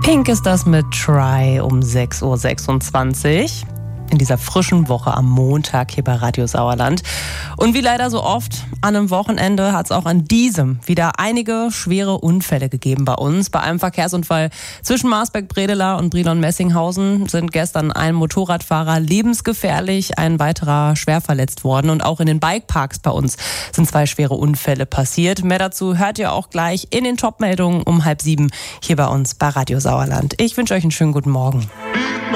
Pink ist das mit Try um 6.26 Uhr. In dieser frischen Woche am Montag hier bei Radio Sauerland. Und wie leider so oft an einem Wochenende hat es auch an diesem wieder einige schwere Unfälle gegeben bei uns. Bei einem Verkehrsunfall zwischen Marsberg-Bredelar und Brilon-Messinghausen sind gestern ein Motorradfahrer lebensgefährlich, ein weiterer schwer verletzt worden. Und auch in den Bikeparks bei uns sind 2 schwere Unfälle passiert. Mehr dazu hört ihr auch gleich in den Top-Meldungen um 6:30 hier bei uns bei Radio Sauerland. Ich wünsche euch einen schönen guten Morgen.